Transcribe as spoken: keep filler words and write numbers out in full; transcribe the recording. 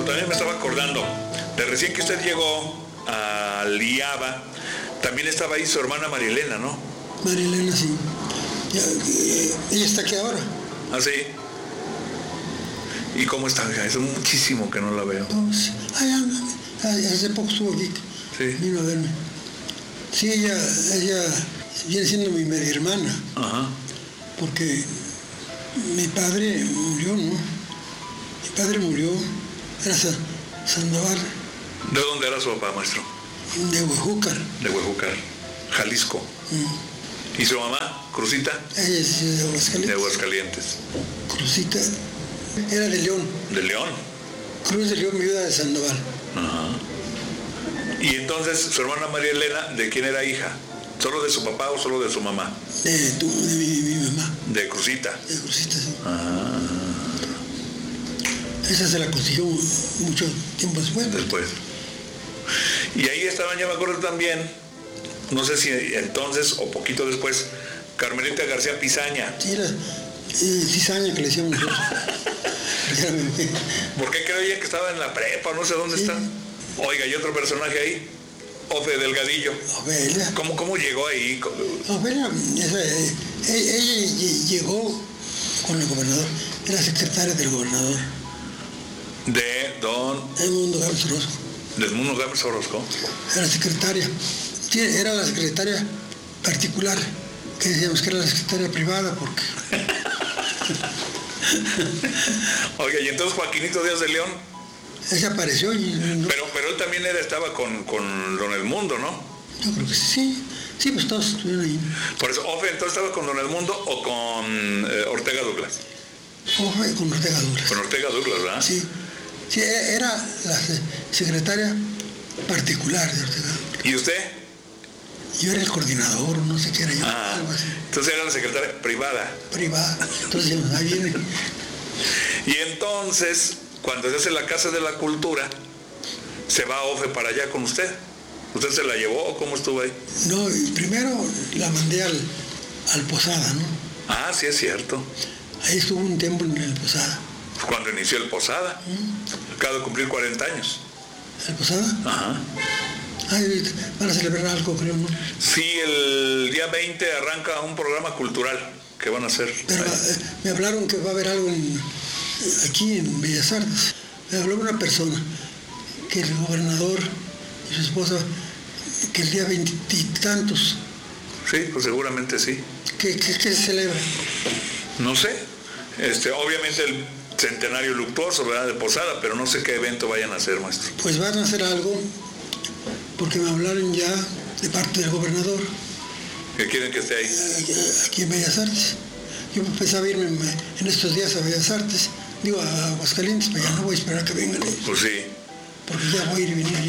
también me estaba acordando, de recién que usted llegó a Liaba, también estaba ahí su hermana María Elena, ¿no? María Elena, sí. Ya, eh, ella está aquí ahora. ¿Ah, sí? ¿Y cómo está? Hace muchísimo que no la veo. Pues, ahí anda. Ay, hace poco estuvo aquí. Sí. Vino a verme. Sí, ella, ella viene siendo mi media hermana. Ajá. Porque mi padre murió, ¿no? Mi padre murió, era Sa- Sandoval, ¿De dónde era su papá, maestro? de Huejúcar. De Huejúcar, Jalisco. Mm. ¿Y su mamá, Cruzita? Ella es de De Aguascalientes. Aguascalientes. Cruzita era de León. ¿De León? Cruz de León, viuda de Sandoval. Ajá. Y entonces, su hermana María Elena, ¿de quién era hija? ¿Solo de su papá o solo de su mamá? De, tu, de mi, mi mamá, De Cruzita. de Cruzita, sí. Ah, Esa se la consiguió mucho tiempo después. después. Y ahí estaban, ya me acuerdo también, no sé si entonces o poquito después, Carmelita García Pizaña. Sí, era eh, cizaña que le decíamos nosotros. Era bebé. ¿Por qué creo ella que estaba en la prepa? No sé dónde Sí. está. Oiga, y otro personaje ahí, Ofe Delgadillo. Ofelia. ¿Cómo, cómo llegó ahí? Ofelia, esa, eh, ella, ella lle- llegó con el gobernador, era secretaria del gobernador, De don Edmundo Gámez Orozco. Desmundo Gámez Orozco. Era secretaria. Sí, era la secretaria particular, que decíamos que era la secretaria privada, porque Oiga, y entonces Joaquinito Díaz de León, ella apareció y no, pero, pero él también era, estaba con, con don Edmundo, ¿no? yo creo que sí. Sí, pues todos estuvieron ahí. Por eso, Ofe entonces estaba con don Edmundo o con eh, Ortega Douglas. Ojo, con Ortega Douglas. Con Ortega Douglas, ¿verdad? Sí, sí, era la se- secretaria particular de Ortega Douglas. ¿Y usted? Yo era el coordinador, no sé qué era yo, Ah, algo así, entonces era la secretaria privada. privada. Entonces, ahí viene. Y entonces, cuando se hace la Casa de la Cultura, se va Ofe para allá con usted. ¿Usted se la llevó o cómo estuvo ahí? No, y primero la mandé al, al Posada, ¿no? Ah, sí es cierto. Ahí estuvo un tiempo en el Posada. Cuando inició el Posada. Acaba de cumplir cuarenta años. ¿El Posada? Ajá. Ay, van a celebrar algo, creo, ¿no? Sí, el día veinte arranca un programa cultural que van a hacer. Pero ahí. eh, me hablaron que va a haber algo en, aquí en Bellas Artes. Me habló una persona, que el gobernador y su esposa, que el día veintitantos, Sí, pues seguramente sí. que, que, que se celebra. No sé. Este, obviamente el centenario luctuoso, ¿verdad? De Posada, pero no sé qué evento vayan a hacer, maestro. Pues van a hacer algo, porque me hablaron ya de parte del gobernador, ¿Qué quieren que esté ahí? eh, aquí en Bellas Artes. Yo pensaba irme en estos días a Bellas Artes, digo a Aguascalientes, pero ya no voy a esperar a que vengan ellos, Pues sí. porque ya voy a ir y venir.